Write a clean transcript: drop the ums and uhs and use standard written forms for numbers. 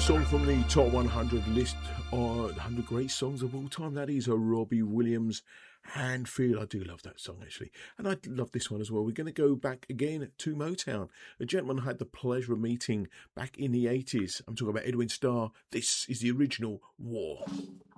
song from the top 100 list of 100 great songs of all time. That is a Robbie Williams, Hand Feel. I do love that song, actually. And I love this one as well. We're going to go back again to Motown. A gentleman I had the pleasure of meeting back in the 80s. I'm talking about Edwin Starr. This is the original War.